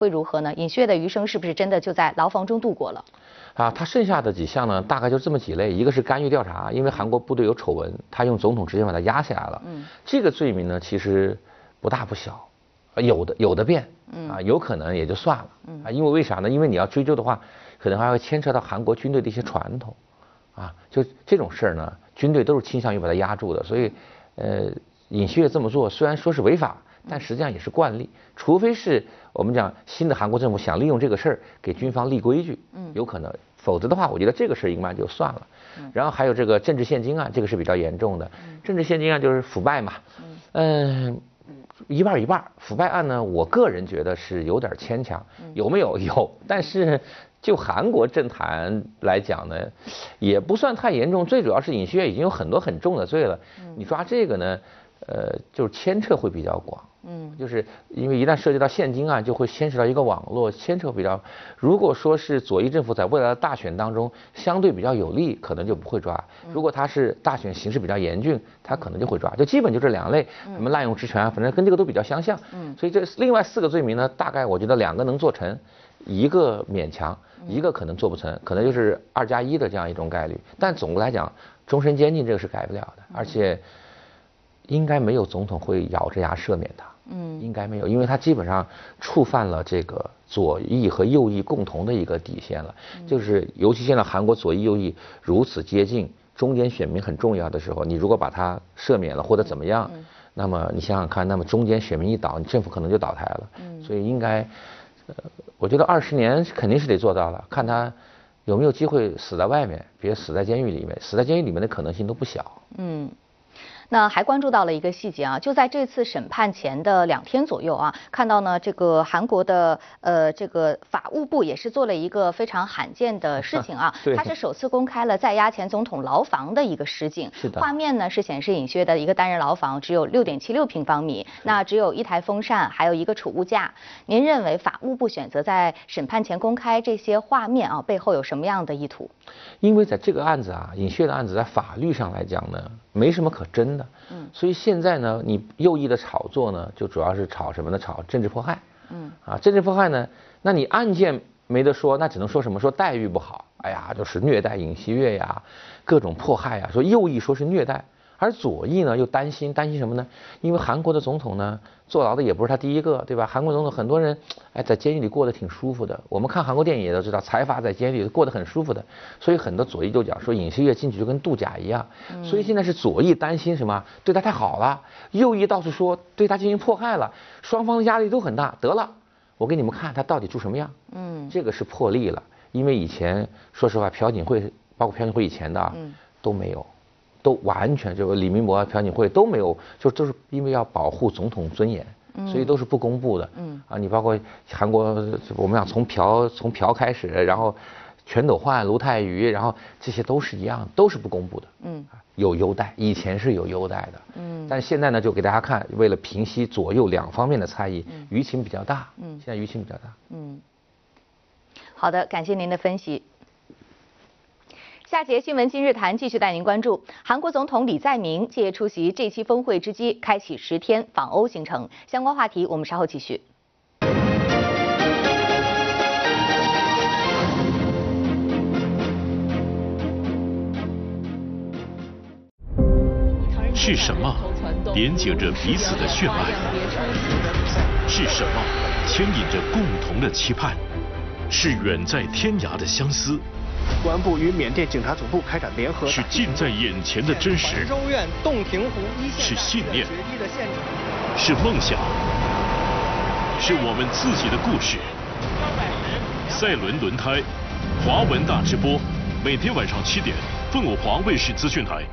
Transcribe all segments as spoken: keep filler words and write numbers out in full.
会如何呢？尹锡悦的余生是不是真的就在牢房中度过了？ 啊，他剩下的几项呢，大概就这么几类，一个是干预调查，因为韩国部队有丑闻，他用总统直接把他压下来了。嗯，这个罪名呢，其实不大不小，有的有的变，啊，有可能也就算了。嗯，啊，因为为啥呢？因为你要追究的话，可能还会牵扯到韩国军队的一些传统，啊，就这种事儿呢，军队都是倾向于把他压住的，所以，呃，尹锡悦这么做虽然说是违法，但实际上也是惯例，除非是我们讲新的韩国政府想利用这个事儿给军方立规矩，嗯，有可能，否则的话，我觉得这个事儿应该就算了。然后还有这个政治现金案，这个是比较严重的，政治现金案就是腐败嘛，嗯。一半一半，腐败案呢，我个人觉得是有点牵强，有没有？有，但是就韩国政坛来讲呢，也不算太严重。最主要是尹锡悦已经有很多很重的罪了，你抓这个呢，呃，就是牵扯会比较广。嗯，就是因为一旦涉及到现金案，就会牵扯到一个网络，牵扯比较。如果说是左翼政府在未来的大选当中相对比较有利，可能就不会抓；如果他是大选形势比较严峻，他可能就会抓。就基本就这两类，什么滥用职权，反正跟这个都比较相像。嗯，所以这另外四个罪名呢，大概我觉得两个能做成，一个勉强，一个可能做不成，可能就是二加一的这样一种概率。但总的来讲，终身监禁这个是改不了的，而且应该没有总统会咬着牙赦免他。嗯，应该没有，因为他基本上触犯了这个左翼和右翼共同的一个底线了，嗯、就是尤其现在韩国左翼右翼如此接近，中间选民很重要的时候，你如果把他赦免了或者怎么样，嗯、那么你想想看，那么中间选民一倒，你政府可能就倒台了。嗯，所以应该，呃，我觉得二十年肯定是得做到了，看他有没有机会死在外面，别死在监狱里面，死在监狱里面的可能性都不小。 嗯。那还关注到了一个细节啊，就在这次审判前的两天左右啊，看到呢这个韩国的呃这个法务部也是做了一个非常罕见的事情啊，它是首次公开了在押前总统牢房的一个实景， 是的， 画面呢是显示尹锡悦的一个单人牢房只有六点七六平方米，那只有一台风扇，还有一个储物架。您认为法务部选择在审判前公开这些画面啊，背后有什么样的意图？ 因为在这个案子啊，尹锡悦的案子在法律上来讲呢，没什么可争的。嗯，所以现在呢，你右翼的炒作呢，就主要是炒什么呢？炒政治迫害。嗯，啊，政治迫害呢，那你案件没得说，那只能说什么？说待遇不好，哎呀，就是虐待尹锡悦呀，各种迫害呀。说右翼说是虐待，而左翼呢又担心，担心什么呢？因为韩国的总统呢，坐牢的也不是他第一个，对吧？韩国总统很多人，哎，在监狱里过得挺舒服的。我们看韩国电影也都知道，财阀在监狱里过得很舒服的。所以很多左翼就讲说，尹锡悦进去就跟度假一样。嗯、所以现在是左翼担心什么？对他太好了，右翼到处说对他进行迫害了，双方的压力都很大。得了，我给你们看他到底住什么样。嗯，这个是破例了，因为以前说实话，朴槿惠包括朴槿惠以前的啊，嗯、都没有。都完全就李明博、朴槿惠都没有，就都是因为要保护总统尊严，嗯、所以都是不公布的。嗯啊，你包括韩国，我们讲从朴从朴开始，然后全斗焕、卢泰愚，然后这些都是一样，都是不公布的。嗯，有优待，以前是有优待的。嗯，但是现在呢，就给大家看，为了平息左右两方面的差异，嗯、舆情比较大。嗯，现在舆情比较大。 嗯，好的，感谢您的分析。下节新闻今日谈继续带您关注，韩国总统李在明借出席这期峰会之机，开启十天访欧行程。相关话题我们稍后继续。 是什么连接着彼此的血脉？是什么牵引着共同的期盼？是远在天涯的相思。 公安部与缅甸警察总部开展联合， 是近在眼前的真实， 州院洞庭湖一线， 是信念，是梦想，是我们自己的故事。赛伦轮胎，华文大直播，每天晚上七点，凤舞华卫视资讯台。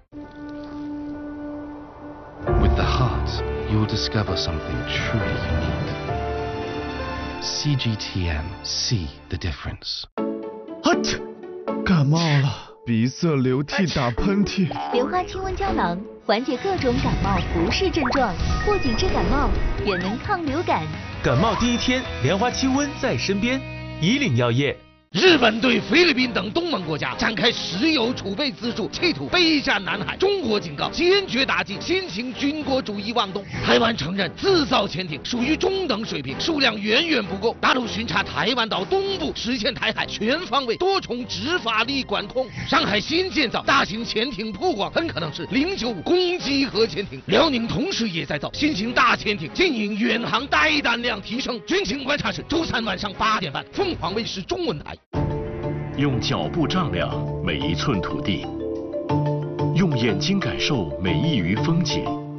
With the heart, you'll discover something truly unique. C G T M, see the difference. 感冒了，鼻塞、流涕、打喷嚏。 莲花清瘟胶囊缓解各种感冒不适症状，不仅治感冒，也能抗流感。 感冒第一天，莲花清瘟在身边。以岭药业。 日本对菲律宾等东盟国家展开石油储备资助，企图备战南海。中国警告，坚决打击新型军国主义妄动。台湾承认自造潜艇属于中等水平，数量远远不够。大陆巡查台湾岛东部，实现台海全方位多重执法力管控。上海新建造大型潜艇曝光，很可能是零九五攻击核潜艇。辽宁同时也在造新型大潜艇，经营远航带弹量提升。军情观察室周三晚上八点半，凤凰卫视中文台。 用脚步丈量每一寸土地，用眼睛感受每一隅风景，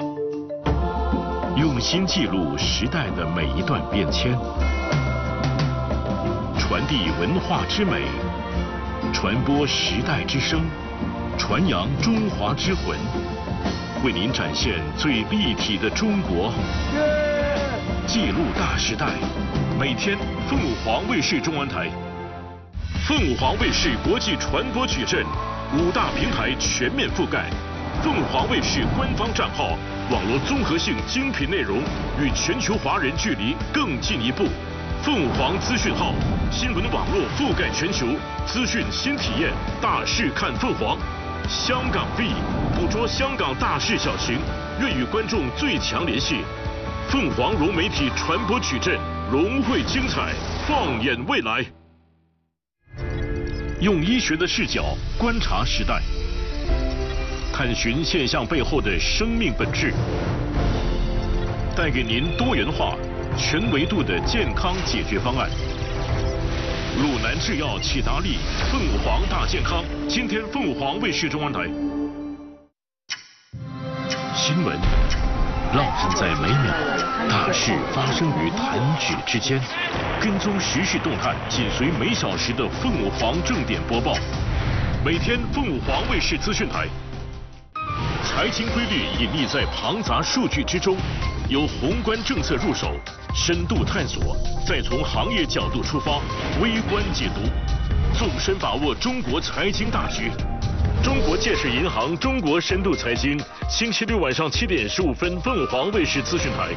用心记录时代的每一段变迁，传递文化之美，传播时代之声，传扬中华之魂，为您展现最立体的中国，记录大时代。每天，凤凰卫视中文台。凤凰卫视国际传播矩阵，五大平台全面覆盖。凤凰卫视官方账号，网络综合性精品内容与全球华人距离更进一步。凤凰资讯号，新闻网络覆盖全球，资讯新体验，大事看凤凰。香港 V， 捕捉香港大事小情，愿与观众最强联系。凤凰融媒体传播矩阵，融汇精彩，放眼未来。用医学的视角观察时代，探寻现象背后的生命本质，带给您多元化、全维度的健康解决方案。鲁南制药启达利，凤凰大健康。今天凤凰卫视中文台。新闻浪漫在每秒，大事发生于弹指之间。跟踪时事动态，紧随每小时的凤凰正点播报。每天凤凰卫视资讯台。财经规律隐匿在庞杂数据之中，由宏观政策入手，深度探索，再从行业角度出发，微观解读，纵深把握中国财经大局。中国建设银行中国深度财经，星期六晚上七点十五分，凤凰卫视资讯台。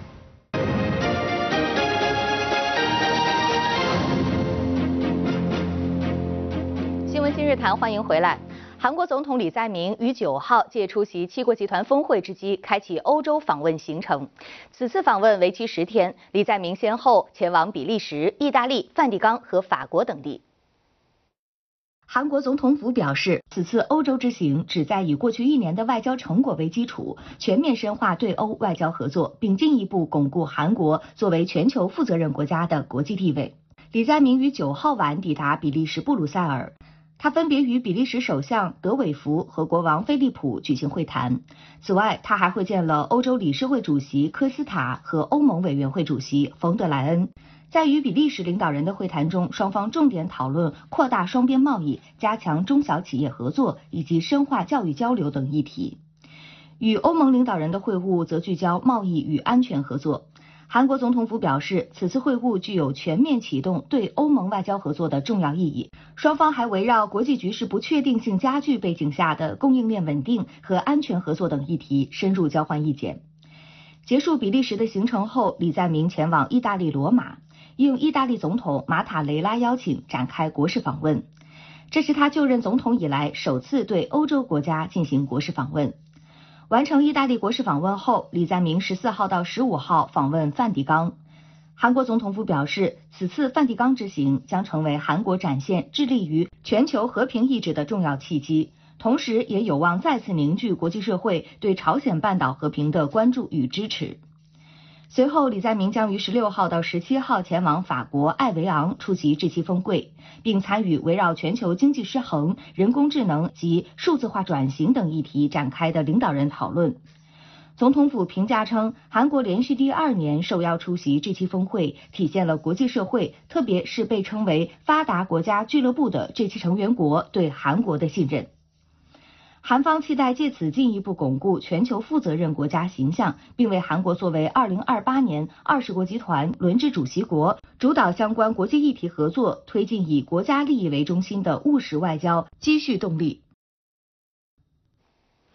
新闻今日谈，欢迎回来。韩国总统李在明于九号借出席七国集团峰会之机，开启欧洲访问行程。此次访问为期十天，李在明先后前往比利时、意大利、梵蒂冈和法国等地。韩国总统府表示，此次欧洲之行旨在以过去一年的外交成果为基础，全面深化对欧外交合作，并进一步巩固韩国作为全球负责任国家的国际地位。李在明于九号晚抵达比利时布鲁塞尔，他分别与比利时首相德韦福和国王菲利普举行会谈。此外，他还会见了欧洲理事会主席科斯塔和欧盟委员会主席冯德莱恩。在与比利时领导人的会谈中，双方重点讨论扩大双边贸易、加强中小企业合作以及深化教育交流等议题。与欧盟领导人的会晤则聚焦贸易与安全合作。韩国总统府表示，此次会晤具有全面启动对欧盟外交合作的重要意义。双方还围绕国际局势不确定性加剧背景下的供应链稳定和安全合作等议题深入交换意见。结束比利时的行程后，李在明前往意大利罗马，应意大利总统马塔雷拉邀请展开国事访问。这是他就任总统以来首次对欧洲国家进行国事访问。完成意大利国事访问后，李在明十四号到十五号访问梵蒂冈。韩国总统府表示，此次梵蒂冈之行将成为韩国展现致力于全球和平意志的重要契机，同时也有望再次凝聚国际社会对朝鲜半岛和平的关注与支持。随后，李在明将于十六号到十七号前往法国艾维昂出席 G 七 峰会，并参与围绕全球经济失衡、人工智能及数字化转型等议题展开的领导人讨论。总统府评价称，韩国连续第二年受邀出席 G 七 峰会，体现了国际社会，特别是被称为发达国家俱乐部的 G 七 成员国对韩国的信任。韩方期待借此进一步巩固全球负责任国家形象，并为韩国作为二零二八年二十国集团轮值主席国，主导相关国际议题合作，推进以国家利益为中心的务实外交积蓄动力。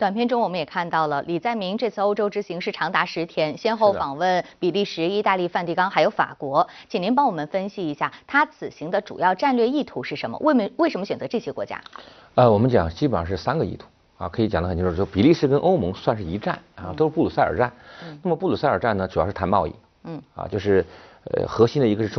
短片中我们也看到了李在明这次欧洲之行是长达十天，先后访问比利时、意大利、梵蒂冈还有法国，请您帮我们分析一下他此行的主要战略意图是什么？为什么为什么选择这些国家？ 呃，我们讲基本上是三个意图啊，可以讲得很清楚，就比利时跟欧盟算是一战啊，都是布鲁塞尔战。嗯、那么布鲁塞尔战呢，主要是谈贸易。嗯，啊，就是呃核心的一个是中。